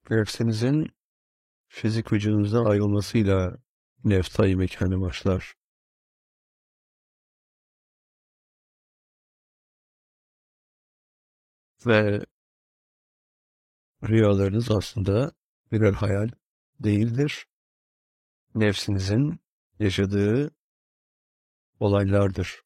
Nefsinizin fizik vücudunuzdan ayrılmasıyla nefs-i mekanı başlar. Ve rüyalarınız aslında birer hayal değildir. Nefsinizin yaşadığı olaylardır.